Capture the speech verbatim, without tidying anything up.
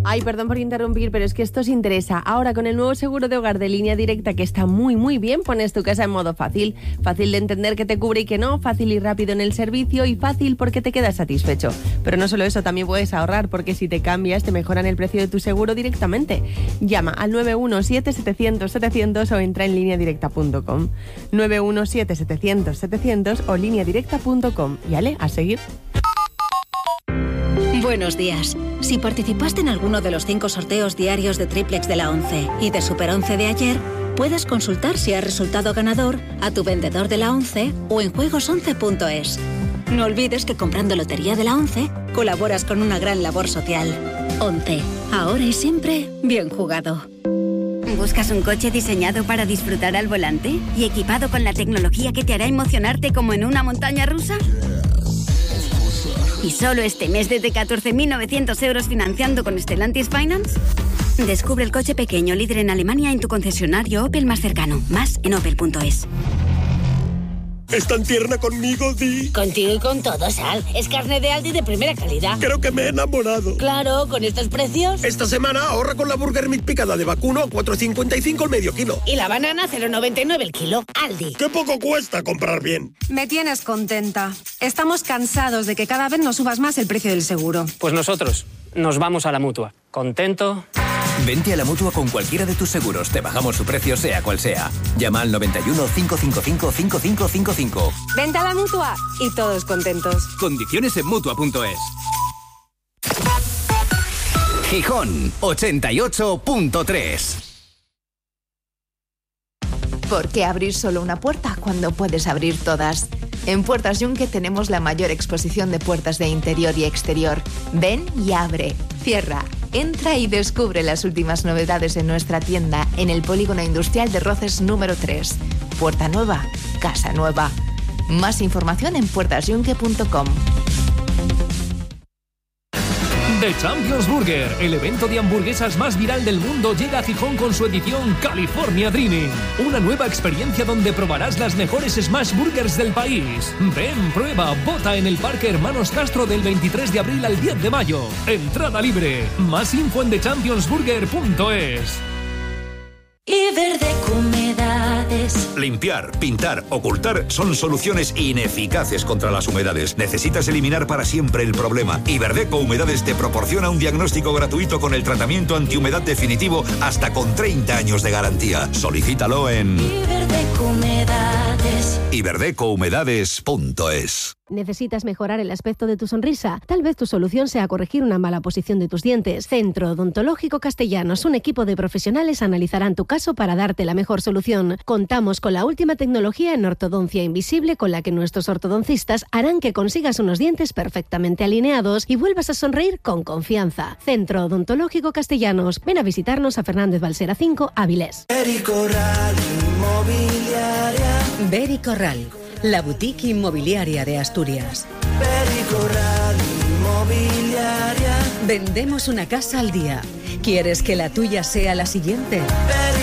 Ay, perdón por interrumpir, pero es que esto os interesa. Ahora, con el nuevo seguro de hogar de Línea Directa, que está muy, muy bien, pones tu casa en modo fácil. Fácil de entender que te cubre y que no, fácil y rápido en el servicio y fácil porque te quedas satisfecho. Pero no solo eso, también puedes ahorrar, porque si te cambias te mejoran el precio de tu seguro directamente. Llama al nueve uno siete, setecientos, setecientos o entra en línea directa punto com. nueve uno siete, setecientos, setecientos o línea directa punto com. Y ale, a seguir. Buenos días. Si participaste en alguno de los cinco sorteos diarios de Triplex de la once y de Super once de ayer, puedes consultar si has resultado ganador a tu vendedor de la once o en juegos once punto es. No olvides que comprando Lotería de la once colaboras con una gran labor social. once. Ahora y siempre, bien jugado. ¿Buscas un coche diseñado para disfrutar al volante y equipado con la tecnología que te hará emocionarte como en una montaña rusa? ¿Y solo este mes desde catorce mil novecientos euros financiando con Stellantis Finance? Descubre el coche pequeño líder en Alemania en tu concesionario Opel más cercano. Más en opel punto es. ¿Es tan tierna conmigo, Di? Contigo y con todo, Sal. Es carne de Aldi de primera calidad. Creo que me he enamorado. Claro, con estos precios. Esta semana ahorra con la Burger Meat picada de vacuno a cuatro cincuenta y cinco el medio kilo. Y la banana cero noventa y nueve el kilo. Aldi. ¡Qué poco cuesta comprar bien! Me tienes contenta. Estamos cansados de que cada vez nos subas más el precio del seguro. Pues nosotros nos vamos a la Mutua. ¿Contento? Vente a la Mutua con cualquiera de tus seguros. Te bajamos su precio sea cual sea. Llama al noventa y uno, cinco cinco cinco, cinco cinco cinco cinco. Vente a la Mutua y todos contentos. Condiciones en Mutua punto es. Gijón, ochenta y ocho punto tres. ¿Por qué abrir solo una puerta cuando puedes abrir todas? En Puertas Yunque tenemos la mayor exposición de puertas de interior y exterior. Ven y abre, cierra, entra y descubre las últimas novedades en nuestra tienda en el Polígono Industrial de Roces número tres. Puerta nueva, casa nueva. Más información en puertas yunque punto com. The Champions Burger, el evento de hamburguesas más viral del mundo, llega a Gijón con su edición California Dreaming. Una nueva experiencia donde probarás las mejores smash burgers del país. Ven, prueba, vota en el Parque Hermanos Castro del veintitrés de abril al diez de mayo. Entrada libre. Más info en the champions burger punto es. Iberdeco Humedades. Limpiar, pintar, ocultar son soluciones ineficaces contra las humedades. Necesitas eliminar para siempre el problema. Iberdeco Humedades te proporciona un diagnóstico gratuito con el tratamiento antihumedad definitivo hasta con treinta años de garantía. Solicítalo en Iberdeco Humedades. iberdeco humedades punto es. ¿Necesitas mejorar el aspecto de tu sonrisa? Tal vez tu solución sea corregir una mala posición de tus dientes. Centro Odontológico Castellanos, un equipo de profesionales analizarán tu caso para darte la mejor solución. Contamos con la última tecnología en ortodoncia invisible con la que nuestros ortodoncistas harán que consigas unos dientes perfectamente alineados y vuelvas a sonreír con confianza. Centro Odontológico Castellanos. Ven a visitarnos a Fernández Balsera cinco, Avilés. Beri Corral Inmobiliaria. Beri Corral, la boutique inmobiliaria de Asturias. Beri Corral Inmobiliaria. Vendemos una casa al día. ¿Quieres que la tuya sea la siguiente? Beri